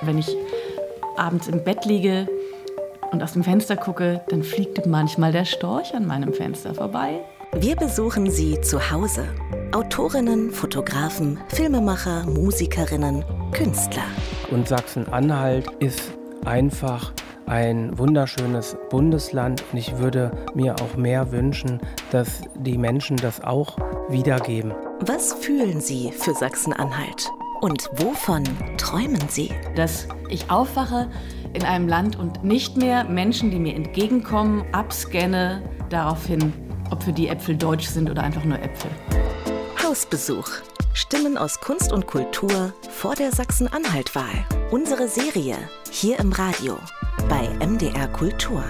Wenn ich abends im Bett liege und aus dem Fenster gucke, dann fliegt manchmal der Storch an meinem Fenster vorbei. Wir besuchen Sie zu Hause. Autorinnen, Fotografen, Filmemacher, Musikerinnen, Künstler. Und Sachsen-Anhalt ist einfach ein wunderschönes Bundesland. Und ich würde mir auch mehr wünschen, dass die Menschen das auch wiedergeben. Was fühlen Sie für Sachsen-Anhalt? Und wovon träumen Sie? Dass ich aufwache in einem Land und nicht mehr Menschen, die mir entgegenkommen, abscanne daraufhin, ob für die Äpfel deutsch sind oder einfach nur Äpfel. Hausbesuch. Stimmen aus Kunst und Kultur vor der Sachsen-Anhalt-Wahl. Unsere Serie hier im Radio bei MDR Kultur.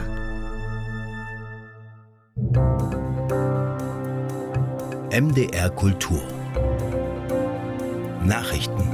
MDR Kultur. Nachrichten.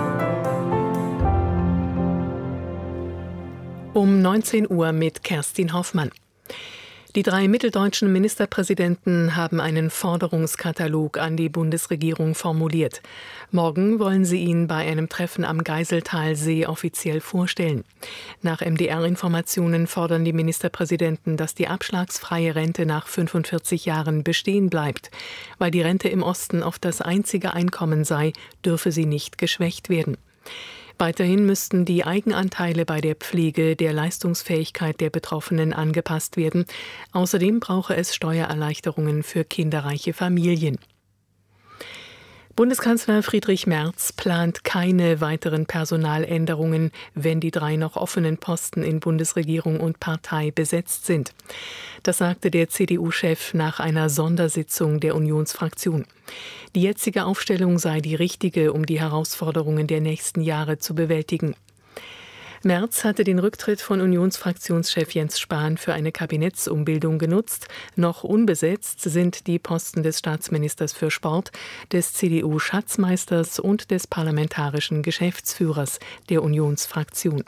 Um 19 Uhr mit Kerstin Hoffmann. Die 3 mitteldeutschen Ministerpräsidenten haben einen Forderungskatalog an die Bundesregierung formuliert. Morgen wollen sie ihn bei einem Treffen am Geiseltalsee offiziell vorstellen. Nach MDR-Informationen fordern die Ministerpräsidenten, dass die abschlagsfreie Rente nach 45 Jahren bestehen bleibt. Weil die Rente im Osten oft das einzige Einkommen sei, dürfe sie nicht geschwächt werden. Weiterhin müssten die Eigenanteile bei der Pflege der Leistungsfähigkeit der Betroffenen angepasst werden. Außerdem brauche es Steuererleichterungen für kinderreiche Familien. Bundeskanzler Friedrich Merz plant keine weiteren Personaländerungen, wenn die 3 noch offenen Posten in Bundesregierung und Partei besetzt sind. Das sagte der CDU-Chef nach einer Sondersitzung der Unionsfraktion. Die jetzige Aufstellung sei die richtige, um die Herausforderungen der nächsten Jahre zu bewältigen. Merz hatte den Rücktritt von Unionsfraktionschef Jens Spahn für eine Kabinettsumbildung genutzt. Noch unbesetzt sind die Posten des Staatsministers für Sport, des CDU-Schatzmeisters und des parlamentarischen Geschäftsführers der Unionsfraktion.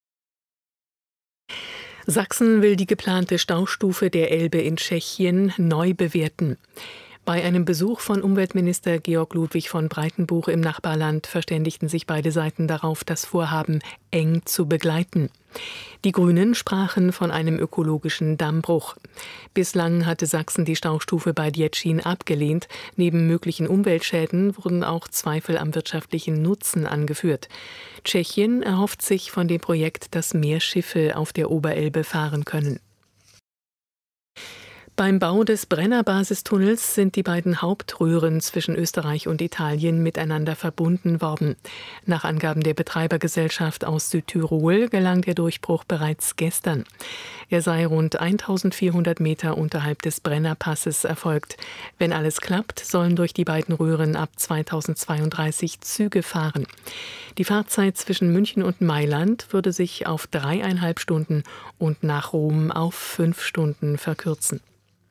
Sachsen will die geplante Staustufe der Elbe in Tschechien neu bewerten. Bei einem Besuch von Umweltminister Georg Ludwig von Breitenbuch im Nachbarland verständigten sich beide Seiten darauf, das Vorhaben eng zu begleiten. Die Grünen sprachen von einem ökologischen Dammbruch. Bislang hatte Sachsen die Staustufe bei Djetschin abgelehnt. Neben möglichen Umweltschäden wurden auch Zweifel am wirtschaftlichen Nutzen angeführt. Tschechien erhofft sich von dem Projekt, dass mehr Schiffe auf der Oberelbe fahren können. Beim Bau des Brenner-Basistunnels sind die beiden Hauptröhren zwischen Österreich und Italien miteinander verbunden worden. Nach Angaben der Betreibergesellschaft aus Südtirol gelang der Durchbruch bereits gestern. Er sei rund 1400 Meter unterhalb des Brennerpasses erfolgt. Wenn alles klappt, sollen durch die beiden Röhren ab 2032 Züge fahren. Die Fahrzeit zwischen München und Mailand würde sich auf 3,5 Stunden und nach Rom auf 5 Stunden verkürzen.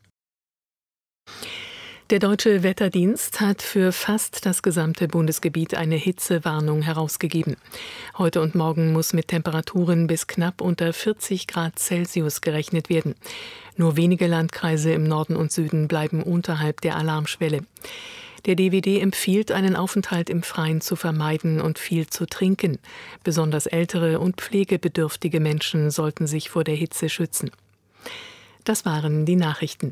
Der Deutsche Wetterdienst hat für fast das gesamte Bundesgebiet eine Hitzewarnung herausgegeben. Heute und morgen muss mit Temperaturen bis knapp unter 40 Grad Celsius gerechnet werden. Nur wenige Landkreise im Norden und Süden bleiben unterhalb der Alarmschwelle. Der DWD empfiehlt, einen Aufenthalt im Freien zu vermeiden und viel zu trinken. Besonders ältere und pflegebedürftige Menschen sollten sich vor der Hitze schützen. Das waren die Nachrichten.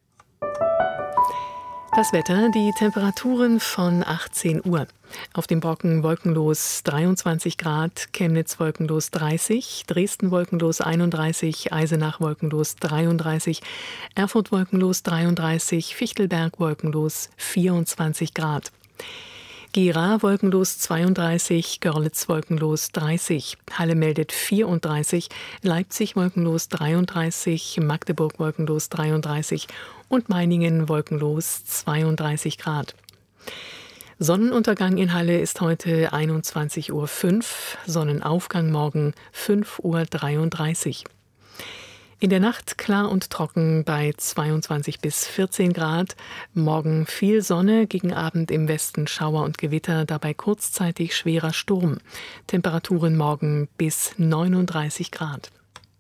Das Wetter, die Temperaturen von 18 Uhr. Auf dem Brocken wolkenlos 23 Grad, Chemnitz wolkenlos 30, Dresden wolkenlos 31, Eisenach wolkenlos 33, Erfurt wolkenlos 33, Fichtelberg wolkenlos 24 Grad. Gera wolkenlos 32, Görlitz wolkenlos 30, Halle meldet 34, Leipzig wolkenlos 33, Magdeburg wolkenlos 33 und Meiningen wolkenlos 32 Grad. Sonnenuntergang in Halle ist heute 21:05 Uhr, Sonnenaufgang morgen 5:33 Uhr. In der Nacht klar und trocken bei 22 bis 14 Grad. Morgen viel Sonne, gegen Abend im Westen Schauer und Gewitter, dabei kurzzeitig schwerer Sturm. Temperaturen morgen bis 39 Grad.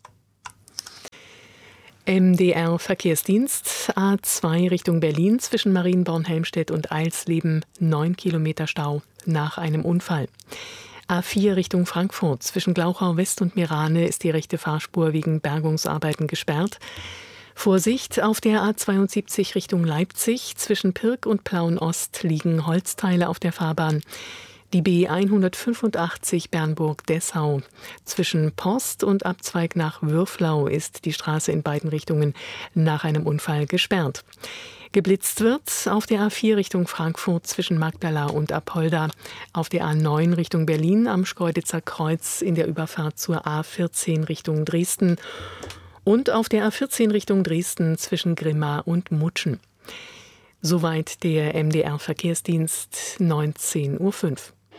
MDR Verkehrsdienst, A2 Richtung Berlin zwischen Marienborn-Helmstedt und Eilsleben, 9 Kilometer Stau nach einem Unfall. A4 Richtung Frankfurt. Zwischen Glauchau West und Mirane ist die rechte Fahrspur wegen Bergungsarbeiten gesperrt. Vorsicht, auf der A72 Richtung Leipzig. Zwischen Pirk und Plauen Ost liegen Holzteile auf der Fahrbahn. Die B185 Bernburg-Dessau. Zwischen Post und Abzweig nach Würflau ist die Straße in beiden Richtungen nach einem Unfall gesperrt. Geblitzt wird auf der A4 Richtung Frankfurt zwischen Magdala und Apolda, auf der A9 Richtung Berlin am Schkeuditzer Kreuz in der Überfahrt zur A14 Richtung Dresden und auf der A14 Richtung Dresden zwischen Grimma und Mutschen. Soweit der MDR-Verkehrsdienst, 19:05 Uhr.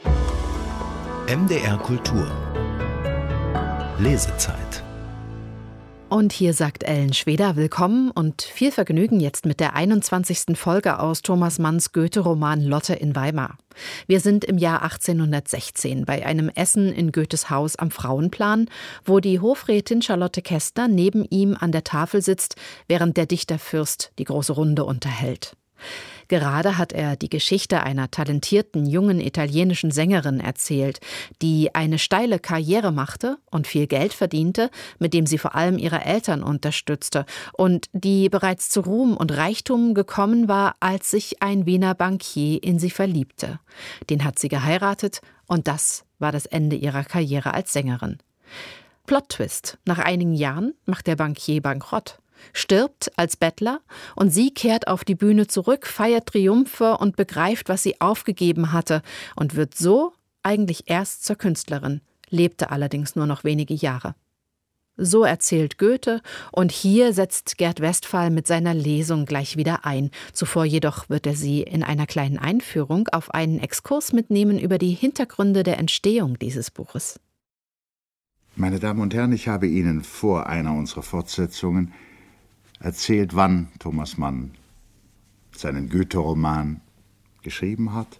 MDR Kultur. Lesezeit. Und hier sagt Ellen Schweder willkommen und viel Vergnügen jetzt mit der 21. Folge aus Thomas Manns Goethe-Roman Lotte in Weimar. Wir sind im Jahr 1816 bei einem Essen in Goethes Haus am Frauenplan, wo die Hofrätin Charlotte Kästner neben ihm an der Tafel sitzt, während der Dichterfürst die große Runde unterhält. Gerade hat er die Geschichte einer talentierten, jungen italienischen Sängerin erzählt, die eine steile Karriere machte und viel Geld verdiente, mit dem sie vor allem ihre Eltern unterstützte und die bereits zu Ruhm und Reichtum gekommen war, als sich ein Wiener Bankier in sie verliebte. Den hat sie geheiratet und das war das Ende ihrer Karriere als Sängerin. Plot-Twist: Nach einigen Jahren macht der Bankier bankrott, stirbt als Bettler und sie kehrt auf die Bühne zurück, feiert Triumphe und begreift, was sie aufgegeben hatte und wird so eigentlich erst zur Künstlerin, lebte allerdings nur noch wenige Jahre. So erzählt Goethe und hier setzt Gerd Westphal mit seiner Lesung gleich wieder ein. Zuvor jedoch wird er Sie in einer kleinen Einführung auf einen Exkurs mitnehmen über die Hintergründe der Entstehung dieses Buches. Meine Damen und Herren, ich habe Ihnen vor einer unserer Fortsetzungen erzählt, wann Thomas Mann seinen Goethe-Roman geschrieben hat.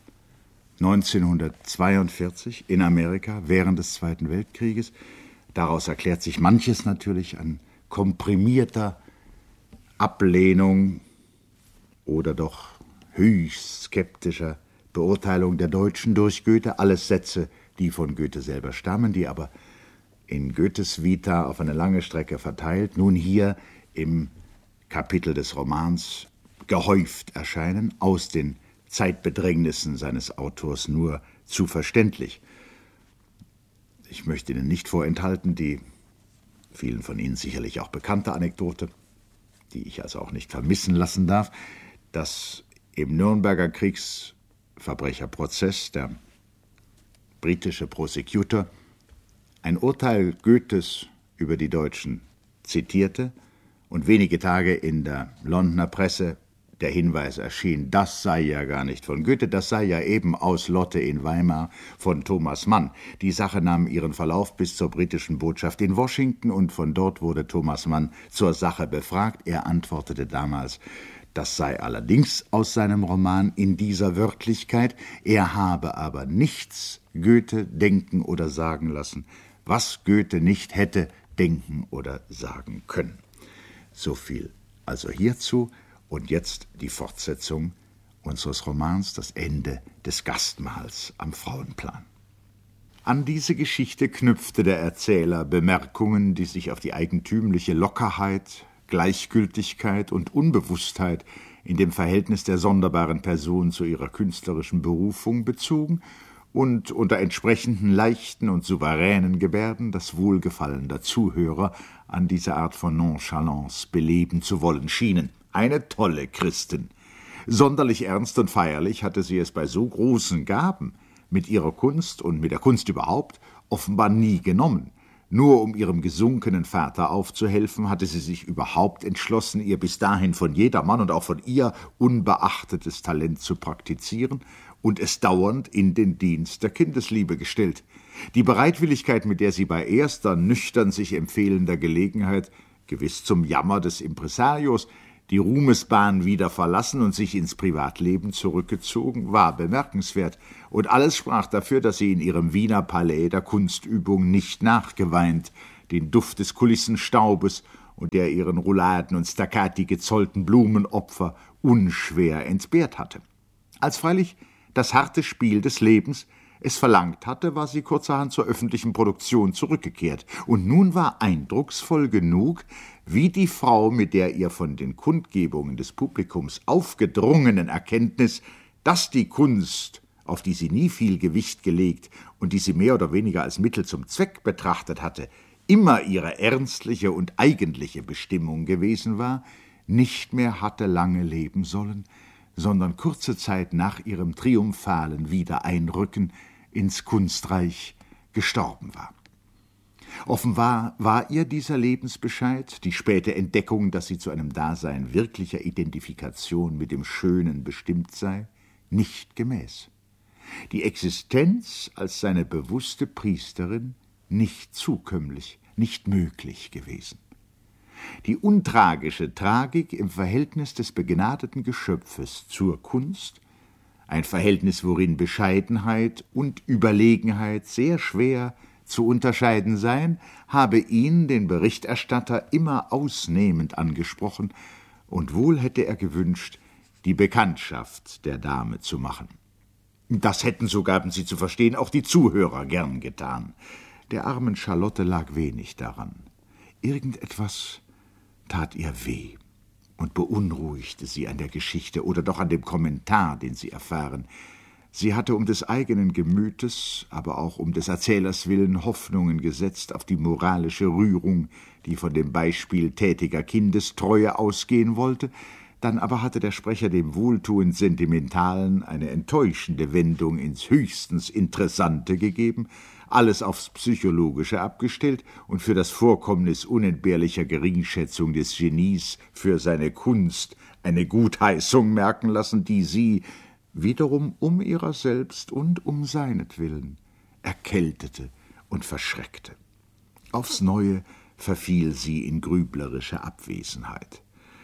1942 in Amerika während des Zweiten Weltkrieges. Daraus erklärt sich manches natürlich an komprimierter Ablehnung oder doch höchst skeptischer Beurteilung der Deutschen durch Goethe. Alles Sätze, die von Goethe selber stammen, die aber in Goethes Vita auf eine lange Strecke verteilt, nun hier im Kapitel des Romans gehäuft erscheinen, aus den Zeitbedrängnissen seines Autors nur zu verständlich. Ich möchte Ihnen nicht vorenthalten, die vielen von Ihnen sicherlich auch bekannte Anekdote, die ich also auch nicht vermissen lassen darf, dass im Nürnberger Kriegsverbrecherprozess der britische Prosecutor ein Urteil Goethes über die Deutschen zitierte und wenige Tage in der Londoner Presse der Hinweis erschien, das sei ja gar nicht von Goethe, das sei ja eben aus Lotte in Weimar von Thomas Mann. Die Sache nahm ihren Verlauf bis zur britischen Botschaft in Washington und von dort wurde Thomas Mann zur Sache befragt. Er antwortete damals, das sei allerdings aus seinem Roman in dieser Wörtlichkeit, er habe aber nichts Goethe denken oder sagen lassen, was Goethe nicht hätte denken oder sagen können. So viel also hierzu und jetzt die Fortsetzung unseres Romans, das Ende des Gastmahls am Frauenplan. An diese Geschichte knüpfte der Erzähler Bemerkungen, die sich auf die eigentümliche Lockerheit, Gleichgültigkeit und Unbewusstheit in dem Verhältnis der sonderbaren Person zu ihrer künstlerischen Berufung bezogen und unter entsprechenden leichten und souveränen Gebärden das Wohlgefallen der Zuhörer an diese Art von Nonchalance beleben zu wollen schienen. Eine tolle Christin. Sonderlich ernst und feierlich hatte sie es bei so großen Gaben mit ihrer Kunst und mit der Kunst überhaupt offenbar nie genommen. Nur um ihrem gesunkenen Vater aufzuhelfen, hatte sie sich überhaupt entschlossen, ihr bis dahin von jedermann und auch von ihr unbeachtetes Talent zu praktizieren und es dauernd in den Dienst der Kindesliebe gestellt. Die Bereitwilligkeit, mit der sie bei erster nüchtern sich empfehlender Gelegenheit, gewiss zum Jammer des Impresarios, die Ruhmesbahn wieder verlassen und sich ins Privatleben zurückgezogen, war bemerkenswert, und alles sprach dafür, dass sie in ihrem Wiener Palais der Kunstübung nicht nachgeweint, den Duft des Kulissenstaubes und der ihren Rouladen und Staccati gezollten Blumenopfer unschwer entbehrt hatte. Als freilich das harte Spiel des Lebens es verlangt hatte, war sie kurzerhand zur öffentlichen Produktion zurückgekehrt. Und nun war eindrucksvoll genug, wie die Frau mit der ihr von den Kundgebungen des Publikums aufgedrungenen Erkenntnis, dass die Kunst, auf die sie nie viel Gewicht gelegt und die sie mehr oder weniger als Mittel zum Zweck betrachtet hatte, immer ihre ernstliche und eigentliche Bestimmung gewesen war, nicht mehr hatte lange leben sollen, sondern kurze Zeit nach ihrem triumphalen Wiedereinrücken ins Kunstreich gestorben war. Offenbar war ihr dieser Lebensbescheid, die späte Entdeckung, dass sie zu einem Dasein wirklicher Identifikation mit dem Schönen bestimmt sei, nicht gemäß. Die Existenz als seine bewusste Priesterin nicht zukömmlich, nicht möglich gewesen. Die untragische Tragik im Verhältnis des begnadeten Geschöpfes zur Kunst, ein Verhältnis, worin Bescheidenheit und Überlegenheit sehr schwer zu unterscheiden seien, habe ihn, den Berichterstatter, immer ausnehmend angesprochen, und wohl hätte er gewünscht, die Bekanntschaft der Dame zu machen. Das hätten, so gaben sie zu verstehen, auch die Zuhörer gern getan. Der armen Charlotte lag wenig daran. Irgendetwas tat ihr weh und beunruhigte sie an der Geschichte oder doch an dem Kommentar, den sie erfahren. Sie hatte um des eigenen Gemütes, aber auch um des Erzählers willen Hoffnungen gesetzt auf die moralische Rührung, die von dem Beispiel tätiger Kindestreue ausgehen wollte. Dann aber hatte der Sprecher dem wohltuend Sentimentalen eine enttäuschende Wendung ins höchstens Interessante gegeben, alles aufs Psychologische abgestellt und für das Vorkommnis unentbehrlicher Geringschätzung des Genies für seine Kunst eine Gutheißung merken lassen, die sie, wiederum um ihrer selbst und um seinetwillen, erkältete und verschreckte. Aufs Neue verfiel sie in grüblerische Abwesenheit.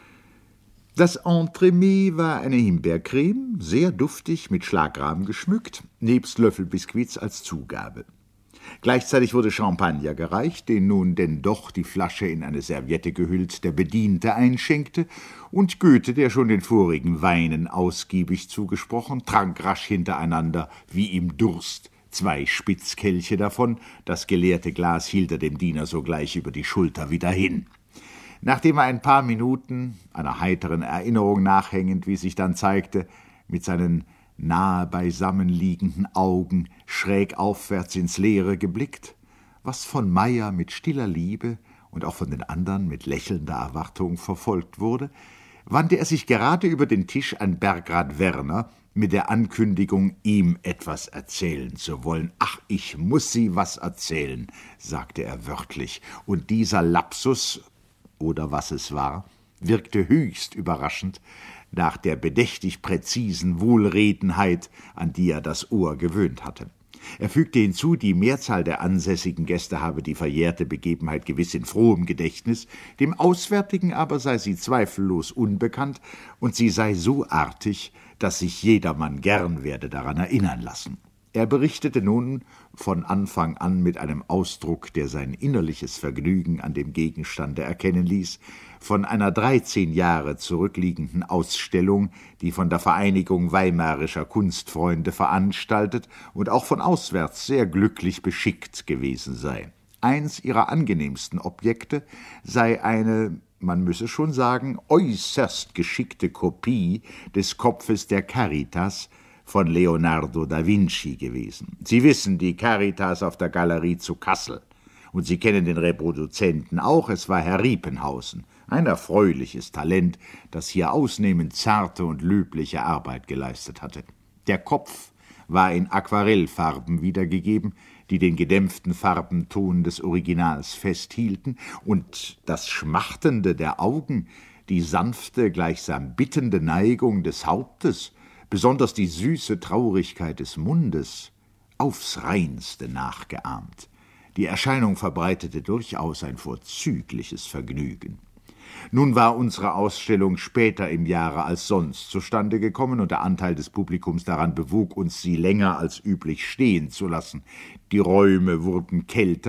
Das Entremets war eine Himbeercreme, sehr duftig, mit Schlagrahm geschmückt, nebst Löffelbiskuits als Zugabe. Gleichzeitig wurde Champagner gereicht, den nun denn doch, die Flasche in eine Serviette gehüllt, der Bediente einschenkte, und Goethe, der schon den vorigen Weinen ausgiebig zugesprochen, trank rasch hintereinander, wie ihm Durst, 2 Spitzkelche davon, das geleerte Glas hielt er dem Diener sogleich über die Schulter wieder hin. Nachdem er ein paar Minuten, einer heiteren Erinnerung nachhängend, wie sich dann zeigte, mit seinen nahe beisammenliegenden Augen schräg aufwärts ins Leere geblickt, was von Meyer mit stiller Liebe und auch von den anderen mit lächelnder Erwartung verfolgt wurde, wandte er sich gerade über den Tisch an Bergrat Werner mit der Ankündigung, ihm etwas erzählen zu wollen. »Ach, ich muß Sie was erzählen«, sagte er wörtlich, und dieser Lapsus, oder was es war, wirkte höchst überraschend nach der bedächtig präzisen Wohlredenheit, an die er das Ohr gewöhnt hatte. Er fügte hinzu, die Mehrzahl der ansässigen Gäste habe die verjährte Begebenheit gewiss in frohem Gedächtnis, dem Auswärtigen aber sei sie zweifellos unbekannt und sie sei so artig, dass sich jedermann gern werde daran erinnern lassen. Er berichtete nun von Anfang an mit einem Ausdruck, der sein innerliches Vergnügen an dem Gegenstande erkennen ließ, von einer 13 Jahre zurückliegenden Ausstellung, die von der Vereinigung Weimarischer Kunstfreunde veranstaltet und auch von auswärts sehr glücklich beschickt gewesen sei. Eins ihrer angenehmsten Objekte sei eine, man müsse schon sagen, äußerst geschickte Kopie des Kopfes der Caritas von Leonardo da Vinci gewesen. Sie wissen, die Caritas auf der Galerie zu Kassel. Und Sie kennen den Reproduzenten auch, es war Herr Riepenhausen. Ein erfreuliches Talent, das hier ausnehmend zarte und löbliche Arbeit geleistet hatte. Der Kopf war in Aquarellfarben wiedergegeben, die den gedämpften Farbenton des Originals festhielten, und das Schmachtende der Augen, die sanfte, gleichsam bittende Neigung des Hauptes, besonders die süße Traurigkeit des Mundes, aufs Reinste nachgeahmt. Die Erscheinung verbreitete durchaus ein vorzügliches Vergnügen. Nun war unsere Ausstellung später im Jahre als sonst zustande gekommen, und der Anteil des Publikums daran bewog uns, sie länger als üblich stehen zu lassen. Die Räume wurden kälter,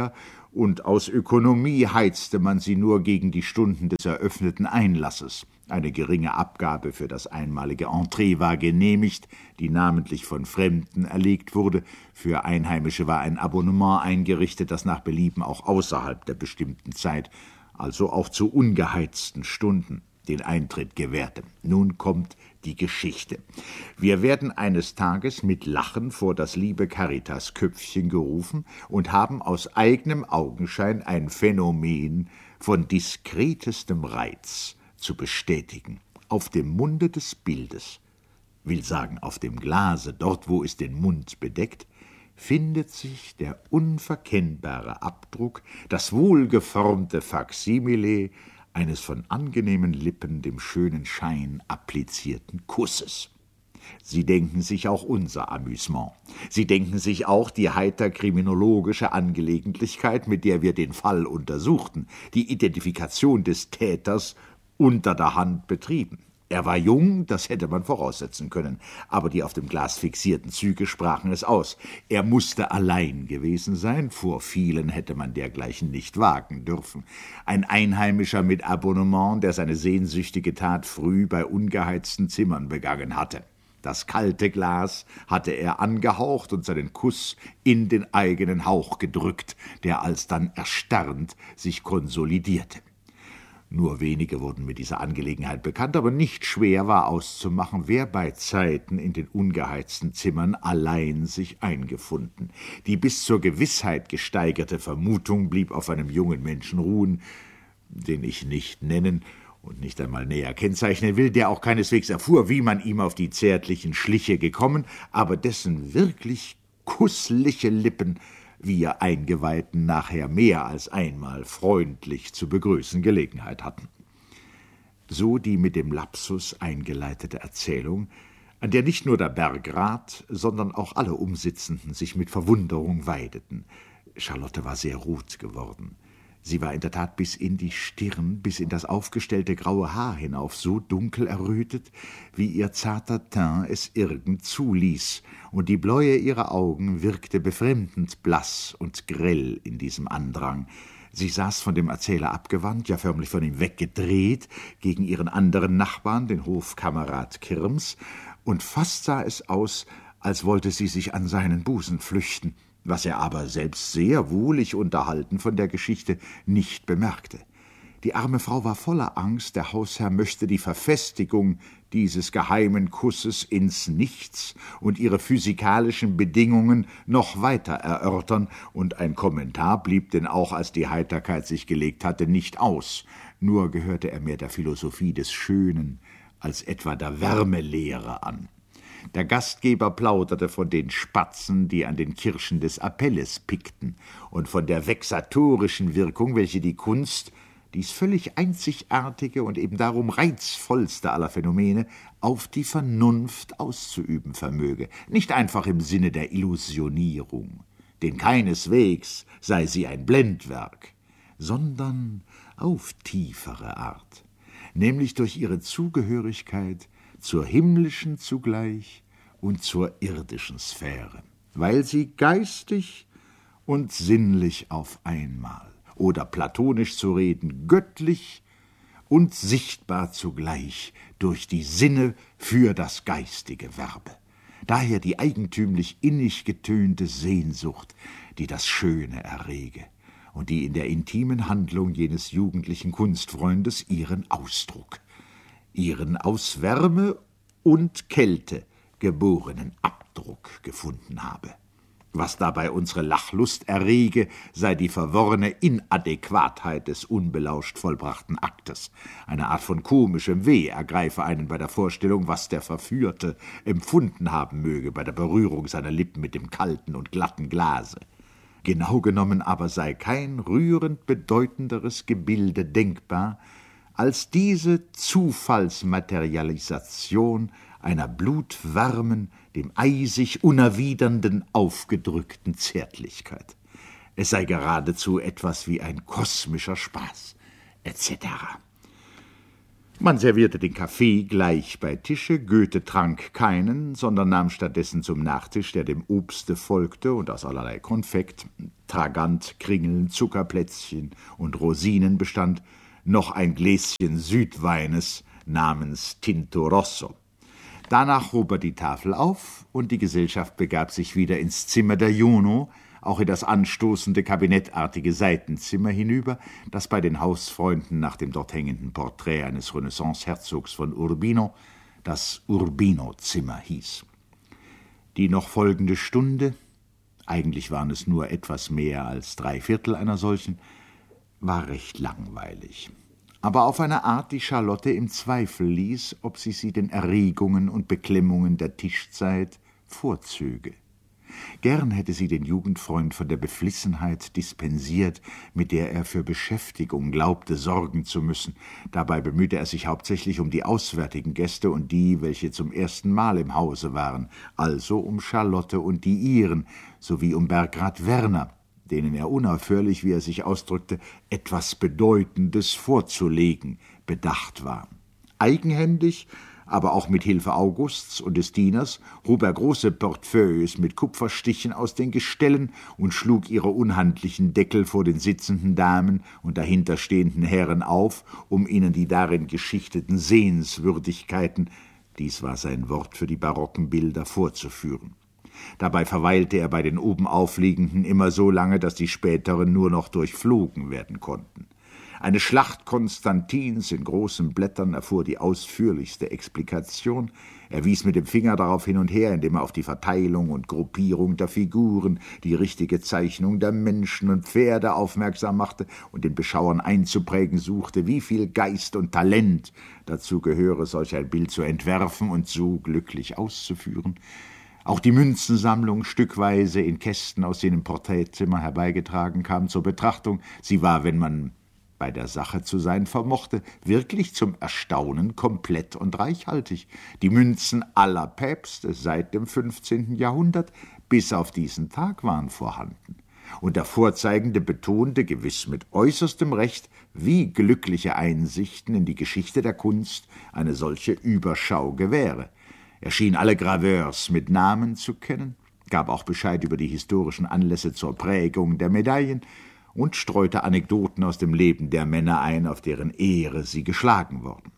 und aus Ökonomie heizte man sie nur gegen die Stunden des eröffneten Einlasses. Eine geringe Abgabe für das einmalige Entree war genehmigt, die namentlich von Fremden erlegt wurde. Für Einheimische war ein Abonnement eingerichtet, das nach Belieben auch außerhalb der bestimmten Zeit, also auch zu ungeheizten Stunden, den Eintritt gewährte. Nun kommt die Geschichte. Wir werden eines Tages mit Lachen vor das liebe Caritas-Köpfchen gerufen und haben aus eigenem Augenschein ein Phänomen von diskretestem Reiz zu bestätigen. Auf dem Munde des Bildes, will sagen auf dem Glase, dort wo es den Mund bedeckt, findet sich der unverkennbare Abdruck, das wohlgeformte Faksimile eines von angenehmen Lippen dem schönen Schein applizierten Kusses. Sie denken sich auch unser Amüsement. Sie denken sich auch die heiter kriminologische Angelegentlichkeit, mit der wir den Fall untersuchten, die Identifikation des Täters unter der Hand betrieben. Er war jung, das hätte man voraussetzen können, aber die auf dem Glas fixierten Züge sprachen es aus. Er musste allein gewesen sein, vor vielen hätte man dergleichen nicht wagen dürfen. Ein Einheimischer mit Abonnement, der seine sehnsüchtige Tat früh bei ungeheizten Zimmern begangen hatte. Das kalte Glas hatte er angehaucht und seinen Kuss in den eigenen Hauch gedrückt, der alsdann erstarrend sich konsolidierte. Nur wenige wurden mit dieser Angelegenheit bekannt, aber nicht schwer war auszumachen, wer bei Zeiten in den ungeheizten Zimmern allein sich eingefunden. Die bis zur Gewissheit gesteigerte Vermutung blieb auf einem jungen Menschen ruhen, den ich nicht nennen und nicht einmal näher kennzeichnen will, der auch keineswegs erfuhr, wie man ihm auf die zärtlichen Schliche gekommen, aber dessen wirklich kussliche Lippen wir Eingeweihten nachher mehr als einmal freundlich zu begrüßen Gelegenheit hatten. So die mit dem Lapsus eingeleitete Erzählung, an der nicht nur der Bergrat, sondern auch alle Umsitzenden sich mit Verwunderung weideten. Charlotte war sehr rot geworden. Sie war in der Tat bis in die Stirn, bis in das aufgestellte graue Haar hinauf so dunkel errötet, wie ihr zarter Teint es irgend zuließ, und die Bläue ihrer Augen wirkte befremdend blass und grell in diesem Andrang. Sie saß von dem Erzähler abgewandt, ja förmlich von ihm weggedreht, gegen ihren anderen Nachbarn, den Hofkamerad Kirms, und fast sah es aus, als wollte sie sich an seinen Busen flüchten, was er aber selbst sehr wohlig unterhalten von der Geschichte nicht bemerkte. Die arme Frau war voller Angst, der Hausherr möchte die Verfestigung dieses geheimen Kusses ins Nichts und ihre physikalischen Bedingungen noch weiter erörtern, und ein Kommentar blieb denn auch, als die Heiterkeit sich gelegt hatte, nicht aus. Nur gehörte er mehr der Philosophie des Schönen als etwa der Wärmelehre an. Der Gastgeber plauderte von den Spatzen, die an den Kirschen des Apelles pickten, und von der vexatorischen Wirkung, welche die Kunst, dies völlig einzigartige und eben darum reizvollste aller Phänomene, auf die Vernunft auszuüben vermöge, nicht einfach im Sinne der Illusionierung, denn keineswegs sei sie ein Blendwerk, sondern auf tiefere Art, nämlich durch ihre Zugehörigkeit zur himmlischen zugleich und zur irdischen Sphäre, weil sie geistig und sinnlich auf einmal, oder platonisch zu reden, göttlich und sichtbar zugleich durch die Sinne für das Geistige werbe. Daher die eigentümlich innig getönte Sehnsucht, die das Schöne errege und die in der intimen Handlung jenes jugendlichen Kunstfreundes ihren Ausdruck, ihren aus Wärme und Kälte geborenen Abdruck gefunden habe. Was dabei unsere Lachlust errege, sei die verworrene Inadäquatheit des unbelauscht vollbrachten Aktes. Eine Art von komischem Weh ergreife einen bei der Vorstellung, was der Verführte empfunden haben möge bei der Berührung seiner Lippen mit dem kalten und glatten Glase. Genau genommen aber sei kein rührend bedeutenderes Gebilde denkbar, als diese Zufallsmaterialisation einer blutwarmen, dem eisig unerwidernden, aufgedrückten Zärtlichkeit. Es sei geradezu etwas wie ein kosmischer Spaß, etc. Man servierte den Kaffee gleich bei Tische, Goethe trank keinen, sondern nahm stattdessen zum Nachtisch, der dem Obste folgte und aus allerlei Konfekt, Tragant, Kringeln, Zuckerplätzchen und Rosinen bestand, noch ein Gläschen Südweines namens Tinto Rosso. Danach hob er die Tafel auf und die Gesellschaft begab sich wieder ins Zimmer der Juno, auch in das anstoßende kabinettartige Seitenzimmer hinüber, das bei den Hausfreunden nach dem dort hängenden Porträt eines Renaissance-Herzogs von Urbino das Urbino-Zimmer hieß. Die noch folgende Stunde, eigentlich waren es nur etwas mehr als 3/4 einer solchen, war recht langweilig, aber auf eine Art, die Charlotte im Zweifel ließ, ob sie den Erregungen und Beklemmungen der Tischzeit vorzöge. Gern hätte sie den Jugendfreund von der Beflissenheit dispensiert, mit der er für Beschäftigung glaubte, sorgen zu müssen. Dabei bemühte er sich hauptsächlich um die auswärtigen Gäste und die, welche zum ersten Mal im Hause waren, also um Charlotte und die ihren, sowie um Bergrat Werner, denen er unaufhörlich, wie er sich ausdrückte, etwas Bedeutendes vorzulegen bedacht war. Eigenhändig, aber auch mit Hilfe Augusts und des Dieners, hob er große Portefeuilles mit Kupferstichen aus den Gestellen und schlug ihre unhandlichen Deckel vor den sitzenden Damen und dahinterstehenden Herren auf, um ihnen die darin geschichteten Sehenswürdigkeiten, dies war sein Wort für die barocken Bilder, vorzuführen. Dabei verweilte er bei den oben aufliegenden immer so lange, dass die späteren nur noch durchflogen werden konnten. Eine Schlacht Konstantins in großen Blättern erfuhr die ausführlichste Explikation. Er wies mit dem Finger darauf hin und her, indem er auf die Verteilung und Gruppierung der Figuren, die richtige Zeichnung der Menschen und Pferde aufmerksam machte und den Beschauern einzuprägen suchte, wie viel Geist und Talent dazu gehöre, solch ein Bild zu entwerfen und so glücklich auszuführen. Auch die Münzensammlung, stückweise in Kästen aus jenem Porträtzimmer herbeigetragen, kam zur Betrachtung. Sie war, wenn man bei der Sache zu sein vermochte, wirklich zum Erstaunen komplett und reichhaltig. Die Münzen aller Päpste seit dem 15. Jahrhundert bis auf diesen Tag waren vorhanden. Und der Vorzeigende betonte, gewiss mit äußerstem Recht, wie glückliche Einsichten in die Geschichte der Kunst eine solche Überschau gewähre. Er schien alle Graveurs mit Namen zu kennen, gab auch Bescheid über die historischen Anlässe zur Prägung der Medaillen und streute Anekdoten aus dem Leben der Männer ein, auf deren Ehre sie geschlagen wurden.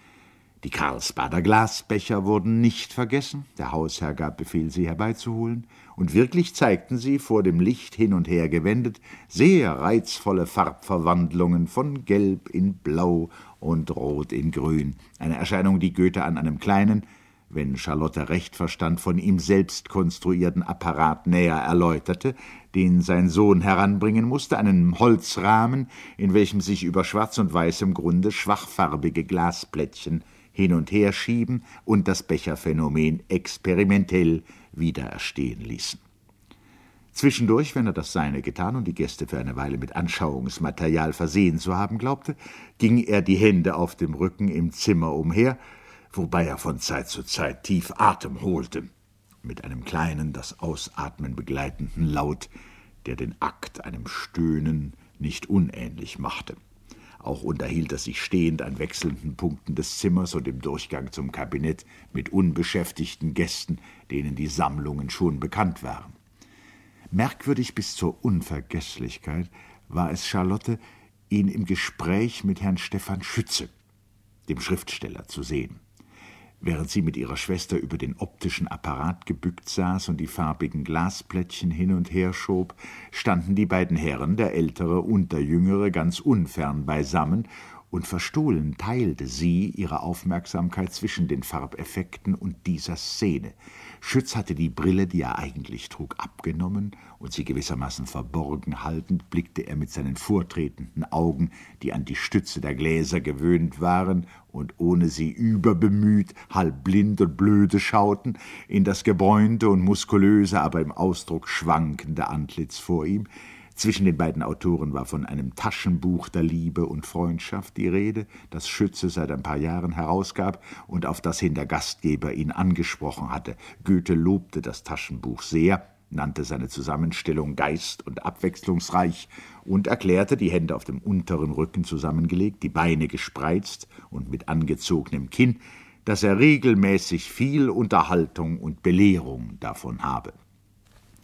Die Karlsbader Glasbecher wurden nicht vergessen, der Hausherr gab Befehl, sie herbeizuholen, und wirklich zeigten sie, vor dem Licht hin und her gewendet, sehr reizvolle Farbverwandlungen von Gelb in Blau und Rot in Grün, eine Erscheinung, die Goethe an einem kleinen, wenn Charlotte recht verstand, von ihm selbst konstruierten Apparat näher erläuterte, den sein Sohn heranbringen musste, einen Holzrahmen, in welchem sich über schwarz und weißem Grunde schwachfarbige Glasplättchen hin und her schieben und das Becherphänomen experimentell wiedererstehen ließen. Zwischendurch, wenn er das Seine getan und die Gäste für eine Weile mit Anschauungsmaterial versehen zu haben glaubte, ging er die Hände auf dem Rücken im Zimmer umher, wobei er von Zeit zu Zeit tief Atem holte, mit einem kleinen, das Ausatmen begleitenden Laut, der den Akt einem Stöhnen nicht unähnlich machte. Auch unterhielt er sich stehend an wechselnden Punkten des Zimmers und im Durchgang zum Kabinett mit unbeschäftigten Gästen, denen die Sammlungen schon bekannt waren. Merkwürdig bis zur Unvergesslichkeit war es Charlotte, ihn im Gespräch mit Herrn Stephan Schütze, dem Schriftsteller, zu sehen. Während sie mit ihrer Schwester über den optischen Apparat gebückt saß und die farbigen Glasplättchen hin und her schob, standen die beiden Herren, der Ältere und der Jüngere, ganz unfern beisammen, und verstohlen teilte sie ihre Aufmerksamkeit zwischen den Farbeffekten und dieser Szene. Schütz hatte die Brille, die er eigentlich trug, abgenommen, und sie gewissermaßen verborgen haltend, blickte er mit seinen vortretenden Augen, die an die Stütze der Gläser gewöhnt waren und ohne sie überbemüht, halb blind und blöde schauten, in das gebräunte und muskulöse, aber im Ausdruck schwankende Antlitz vor ihm. Zwischen den beiden Autoren war von einem Taschenbuch der Liebe und Freundschaft die Rede, das Schütze seit ein paar Jahren herausgab und auf das hin der Gastgeber ihn angesprochen hatte. Goethe lobte das Taschenbuch sehr, nannte seine Zusammenstellung geist- und abwechslungsreich und erklärte, die Hände auf dem unteren Rücken zusammengelegt, die Beine gespreizt und mit angezogenem Kinn, dass er regelmäßig viel Unterhaltung und Belehrung davon habe.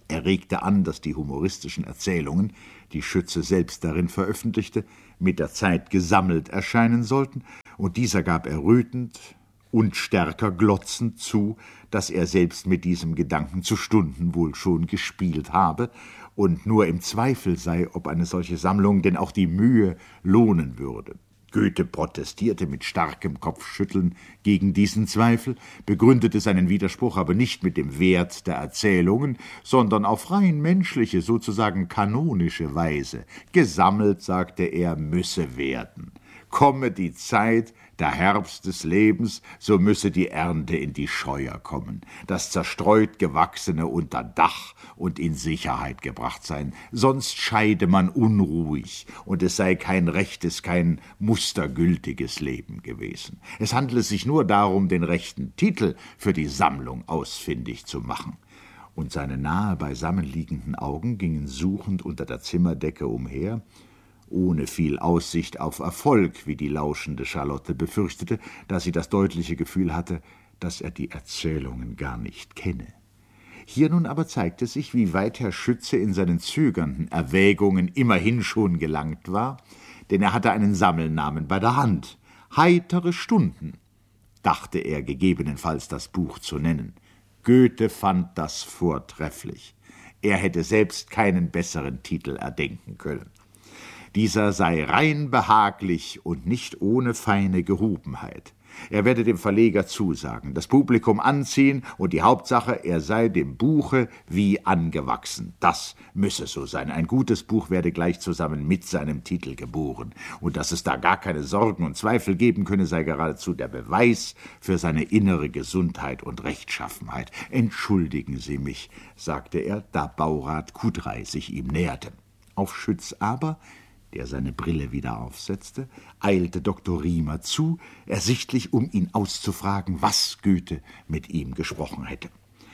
Er regte an, dass die humoristischen Erzählungen, die Schütze selbst darin veröffentlichte, mit der Zeit gesammelt erscheinen sollten, und dieser gab errötend und stärker glotzend zu, dass er selbst mit diesem Gedanken zu Stunden wohl schon gespielt habe und nur im Zweifel sei, ob eine solche Sammlung denn auch die Mühe lohnen würde. Goethe protestierte mit starkem Kopfschütteln gegen diesen Zweifel, begründete seinen Widerspruch aber nicht mit dem Wert der Erzählungen, sondern auf rein menschliche, sozusagen kanonische Weise. Gesammelt, sagte er, müsse werden. Komme die Zeit, der Herbst des Lebens, so müsse die Ernte in die Scheuer kommen, das zerstreut Gewachsene unter Dach und in Sicherheit gebracht sein, sonst scheide man unruhig, und es sei kein rechtes, kein mustergültiges Leben gewesen. Es handle sich nur darum, den rechten Titel für die Sammlung ausfindig zu machen. Und seine nahe beisammenliegenden Augen gingen suchend unter der Zimmerdecke umher, ohne viel Aussicht auf Erfolg, wie die lauschende Charlotte befürchtete, da sie das deutliche Gefühl hatte, dass er die Erzählungen gar nicht kenne. Hier nun aber zeigte sich, wie weit Herr Schütze in seinen zögernden Erwägungen immerhin schon gelangt war, denn er hatte einen Sammelnamen bei der Hand. »Heitere Stunden«, dachte er gegebenenfalls das Buch zu nennen. Goethe fand das vortrefflich. Er hätte selbst keinen besseren Titel erdenken können. Dieser sei rein behaglich und nicht ohne feine Gehobenheit. Er werde dem Verleger zusagen, das Publikum anziehen und die Hauptsache, er sei dem Buche wie angewachsen. Das müsse so sein. Ein gutes Buch werde gleich zusammen mit seinem Titel geboren. Und dass es da gar keine Sorgen und Zweifel geben könne, sei geradezu der Beweis für seine innere Gesundheit und Rechtschaffenheit. »Entschuldigen Sie mich«, sagte er, da Baurat Kudrey sich ihm näherte. Auf Schütz aber, der seine Brille wieder aufsetzte, eilte Dr. Riemer zu, ersichtlich, um ihn auszufragen, was Goethe mit ihm gesprochen hätte.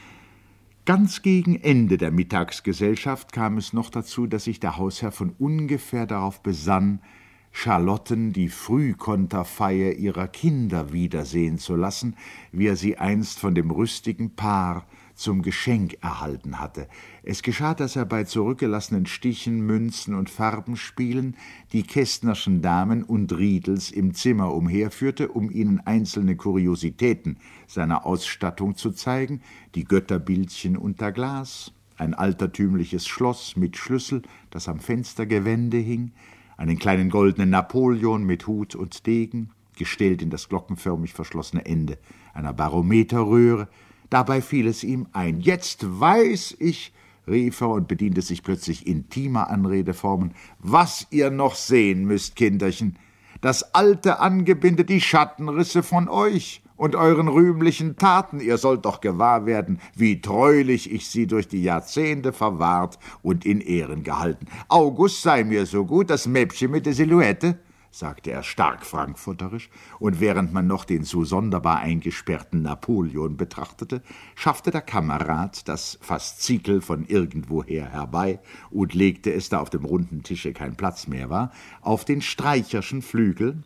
Ganz gegen Ende der Mittagsgesellschaft kam es noch dazu, dass sich der Hausherr von ungefähr darauf besann, Charlotten die Frühkonterfeier ihrer Kinder wiedersehen zu lassen, wie er sie einst von dem rüstigen Paar zum Geschenk erhalten hatte. Es geschah, dass er bei zurückgelassenen Stichen, Münzen und Farbenspielen die Kästnerschen Damen und Riedels im Zimmer umherführte, um ihnen einzelne Kuriositäten seiner Ausstattung zu zeigen, die Götterbildchen unter Glas, ein altertümliches Schloss mit Schlüssel, das am Fenstergewände hing, einen kleinen goldenen Napoleon mit Hut und Degen, gestellt in das glockenförmig verschlossene Ende einer Barometerröhre. Dabei fiel es ihm ein. »Jetzt weiß ich«, rief er und bediente sich plötzlich intimer Anredeformen, »was ihr noch sehen müsst, Kinderchen. Das alte Angebinde, die Schattenrisse von euch und euren rühmlichen Taten. Ihr sollt doch gewahr werden, wie treulich ich sie durch die Jahrzehnte verwahrt und in Ehren gehalten. August, sei mir so gut, das Mäppchen mit der Silhouette«, sagte er stark frankfurterisch, und während man noch den so sonderbar eingesperrten Napoleon betrachtete, schaffte der Kamerad das Faszikel von irgendwoher herbei und legte es, da auf dem runden Tische kein Platz mehr war, auf den Streicherschen Flügel,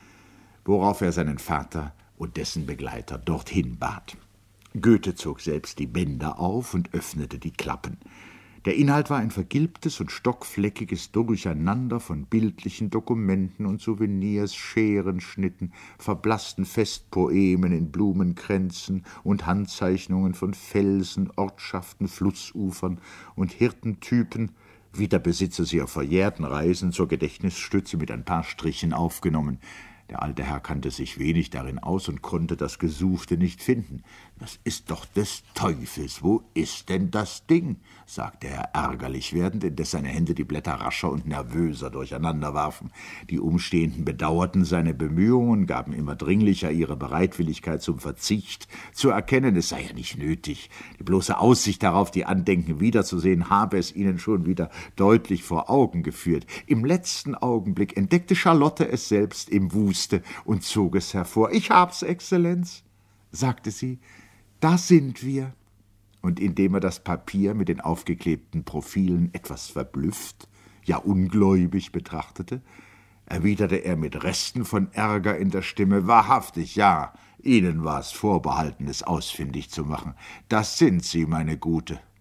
worauf er seinen Vater und dessen Begleiter dorthin bat. Goethe zog selbst die Bänder auf und öffnete die Klappen. Der Inhalt war ein vergilbtes und stockfleckiges Durcheinander von bildlichen Dokumenten und Souvenirs, Scherenschnitten, verblassten Festpoemen in Blumenkränzen und Handzeichnungen von Felsen, Ortschaften, Flussufern und Hirtentypen, wie der Besitzer sie auf verjährten Reisen zur Gedächtnisstütze mit ein paar Strichen aufgenommen. Der alte Herr kannte sich wenig darin aus und konnte das Gesuchte nicht finden. »Das ist doch des Teufels, wo ist denn das Ding?« sagte er ärgerlich werdend, indes seine Hände die Blätter rascher und nervöser durcheinander warfen. Die Umstehenden bedauerten seine Bemühungen, gaben immer dringlicher ihre Bereitwilligkeit zum Verzicht zu erkennen. Es sei ja nicht nötig. Die bloße Aussicht darauf, die Andenken wiederzusehen, habe es ihnen schon wieder deutlich vor Augen geführt. Im letzten Augenblick entdeckte Charlotte es selbst im Wust und zog es hervor. »Ich hab's, Exzellenz«, sagte sie, »da sind wir.« Und indem er das Papier mit den aufgeklebten Profilen etwas verblüfft, ja ungläubig betrachtete, erwiderte er mit Resten von Ärger in der Stimme, »Wahrhaftig, ja, Ihnen war es vorbehalten, es ausfindig zu machen. Das sind Sie, meine Gute.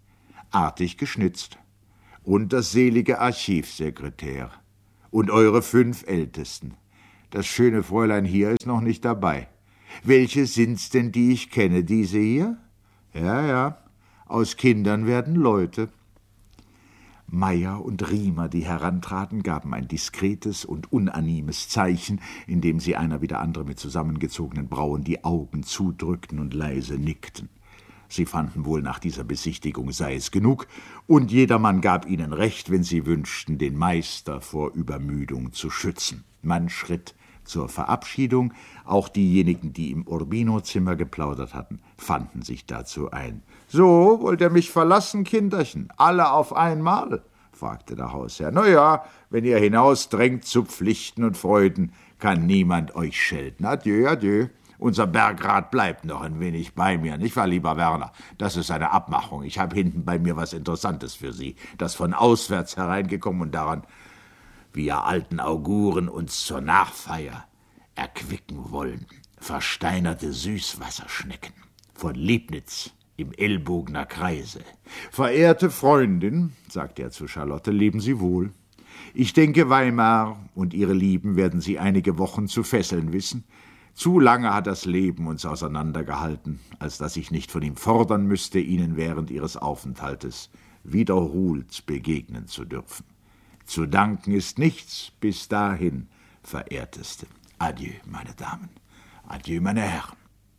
artig geschnitzt. Und das selige Archivsekretär. Und eure 5 Ältesten. Das schöne Fräulein hier ist noch nicht dabei. Welche sind's denn, die ich kenne? Diese hier? Ja, aus Kindern werden Leute. Meyer und Riemer, die herantraten, gaben ein diskretes und unanimes Zeichen, indem sie einer wie der andere mit zusammengezogenen Brauen die Augen zudrückten und leise nickten. Sie fanden wohl, nach dieser Besichtigung sei es genug, und jedermann gab ihnen recht, wenn sie wünschten, den Meister vor Übermüdung zu schützen. Man schritt zur Verabschiedung. Auch diejenigen, die im Urbino-Zimmer geplaudert hatten, fanden sich dazu ein. »So, wollt ihr mich verlassen, Kinderchen? Alle auf einmal?« fragte der Hausherr. »Na ja, wenn ihr hinausdrängt zu Pflichten und Freuden, kann niemand euch schelten. Adieu, adieu. Unser Bergrat bleibt noch ein wenig bei mir, nicht wahr, lieber Werner? Das ist eine Abmachung. Ich habe hinten bei mir was Interessantes für Sie, das von auswärts hereingekommen und daran, wir alten Auguren uns zur Nachfeier erquicken wollen. Versteinerte Süßwasserschnecken von Lebnitz im Ellbogener Kreise. Verehrte Freundin, sagte er zu Charlotte, leben Sie wohl. Ich denke, Weimar und ihre Lieben werden Sie einige Wochen zu fesseln wissen. Zu lange hat das Leben uns auseinandergehalten, als dass ich nicht von ihm fordern müsste, Ihnen während Ihres Aufenthaltes wiederholt begegnen zu dürfen. Zu danken ist nichts, bis dahin, Verehrteste. Adieu, meine Damen. Adieu, meine Herren.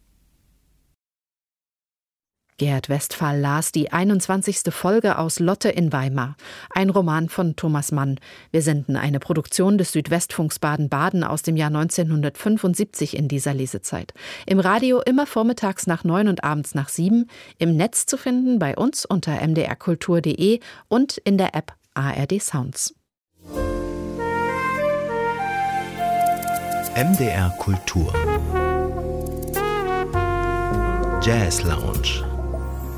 Gerd Westphal las die 21. Folge aus Lotte in Weimar, ein Roman von Thomas Mann. Wir senden eine Produktion des Südwestfunks Baden-Baden aus dem Jahr 1975 in dieser Lesezeit. Im Radio immer vormittags nach 9 und abends nach 7, im Netz zu finden bei uns unter mdrkultur.de und in der App ARD Sounds. MDR Kultur Jazz Lounge.